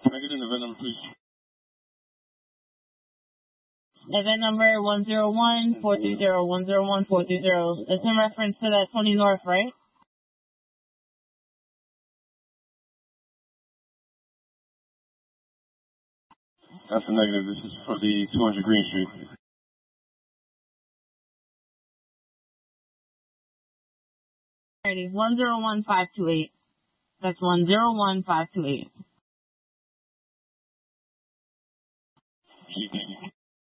Can I get an event number, please? Event number 101-430, 101-430. It's in reference to that 20 North, right? That's a negative. This is for the 200 Green Street. Alrighty, 101-528. That's 101-528.